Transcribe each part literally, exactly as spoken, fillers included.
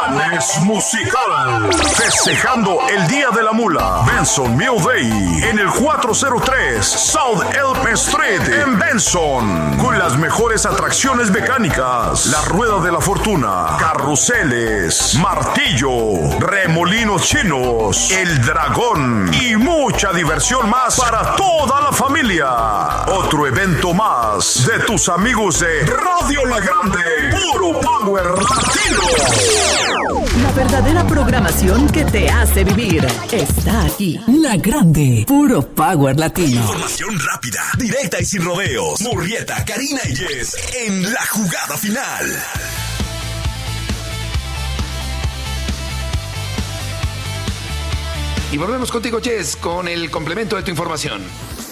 Viernes Musical. Festejando el Día de la Mula. Benson Mule Day. En el cuatrocientos tres South Elm Street. En Benson. Con las mejores atracciones mecánicas. La Rueda de la Fortuna. Carruseles. Martillo. Remolinos chinos. El Dragón. Y mucha diversión más para toda la familia. Otro evento más de tus amigos de Radio La Grande. Puro Power Latino. La verdadera programación que te hace vivir está aquí. La Grande, Puro Power Latino. Información rápida, directa y sin rodeos. Murrieta, Karina y Jess en la jugada final. Y volvemos contigo, Jess, con el complemento de tu información.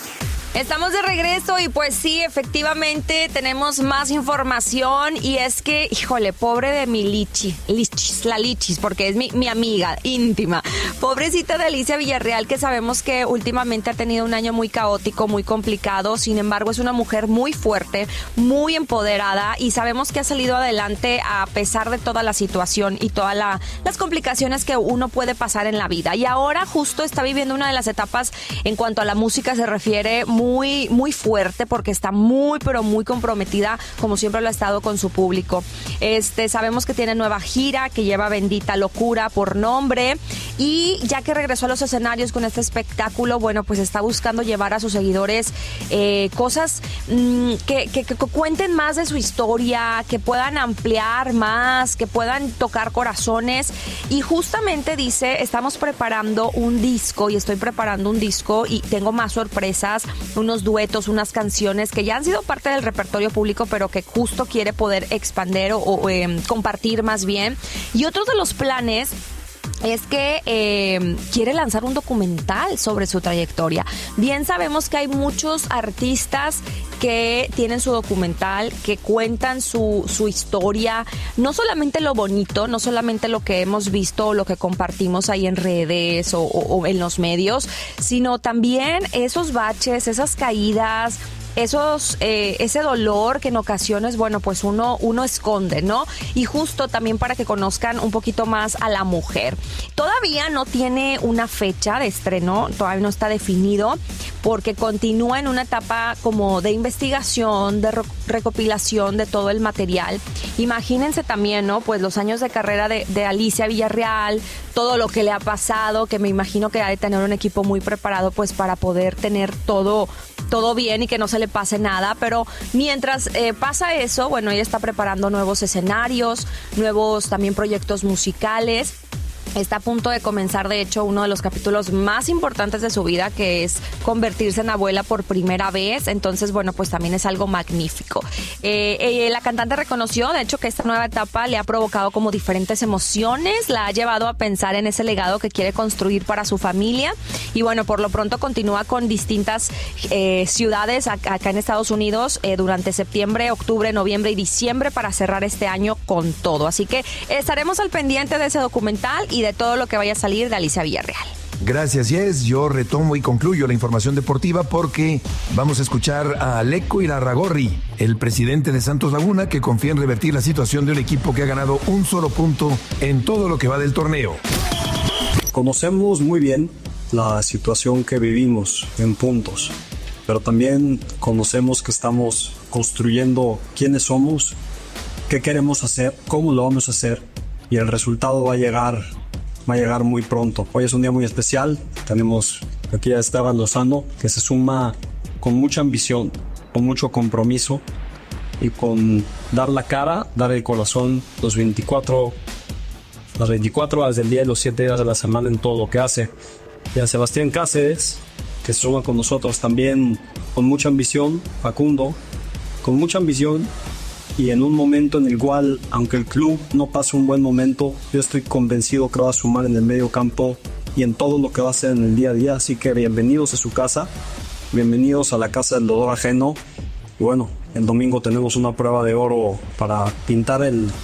Estamos de regreso y pues sí, efectivamente tenemos más información y es que, híjole, pobre de mi Lichi, Lichis, la Lichis, porque es mi, mi amiga íntima. Pobrecita de Alicia Villarreal, que sabemos que últimamente ha tenido un año muy caótico, muy complicado. Sin embargo, es una mujer muy fuerte, muy empoderada y sabemos que ha salido adelante a pesar de toda la situación y todas la, las complicaciones que uno puede pasar en la vida. Y ahora justo está viviendo una de las etapas en cuanto a la música se refiere muy Muy, muy fuerte porque está muy, pero muy comprometida, como siempre lo ha estado con su público. Este, sabemos que tiene nueva gira, que lleva Bendita Locura por nombre, y ya que regresó a los escenarios con este espectáculo, bueno, pues está buscando llevar a sus seguidores eh, cosas mmm, que, que, que cuenten más de su historia, que puedan ampliar más, que puedan tocar corazones, y justamente dice, estamos preparando un disco, y estoy preparando un disco, y tengo más sorpresas, unos duetos, unas canciones que ya han sido parte del repertorio público, pero que justo quiere poder expandir o, o eh, compartir más bien. Y otro de los planes es que eh, quiere lanzar un documental sobre su trayectoria. Bien sabemos que hay muchos artistas que tienen su documental, que cuentan su, su historia, no solamente lo bonito, no solamente lo que hemos visto o lo que compartimos ahí en redes o, o, o en los medios, sino también esos baches, esas caídas, esos eh, ese dolor que en ocasiones, bueno, pues uno uno esconde, ¿no? Y justo también para que conozcan un poquito más a la mujer. Todavía no tiene una fecha de estreno, todavía no está definido, porque continúa en una etapa como de investigación, de recopilación de todo el material. Imagínense también, ¿no? Pues los años de carrera de, de Alicia Villarreal, todo lo que le ha pasado, que me imagino que ha de tener un equipo muy preparado pues para poder tener todo todo bien y que no se le pase nada, pero mientras eh, pasa eso, bueno, ella está preparando nuevos escenarios, nuevos también proyectos musicales. Está a punto de comenzar, de hecho, uno de los capítulos más importantes de su vida, que es convertirse en abuela por primera vez. Entonces, bueno, pues también es algo magnífico. Eh, eh, la cantante reconoció, de hecho, que esta nueva etapa le ha provocado como diferentes emociones, la ha llevado a pensar en ese legado que quiere construir para su familia. Y bueno, por lo pronto continúa con distintas eh, ciudades acá, acá en Estados Unidos eh, durante septiembre, octubre, noviembre y diciembre para cerrar este año con todo. Así que estaremos al pendiente de ese documental y de todo lo que vaya a salir de Alicia Villarreal. Gracias, Jess. Yo retomo y concluyo la información deportiva porque vamos a escuchar a Aleco Irarrágorri, el presidente de Santos Laguna, que confía en revertir la situación de un equipo que ha ganado un solo punto en todo lo que va del torneo. Conocemos muy bien la situación que vivimos en puntos, pero también conocemos que estamos construyendo quiénes somos, qué queremos hacer, cómo lo vamos a hacer, y el resultado va a llegar va a llegar muy pronto. Hoy es un día muy especial. Tenemos aquí a Esteban Lozano, que se suma con mucha ambición, con mucho compromiso y con dar la cara, dar el corazón los veinticuatro, las veinticuatro horas del día y los siete días de la semana en todo lo que hace. Y a Sebastián Cáceres, que se suma con nosotros también con mucha ambición, Facundo, con mucha ambición, y en un momento en el cual, aunque el club no pase un buen momento, yo estoy convencido que va a sumar en el medio campo y en todo lo que va a hacer en el día a día. Así que bienvenidos a su casa, bienvenidos a la casa del dolor ajeno. Y bueno, el domingo tenemos una prueba de oro para pintar el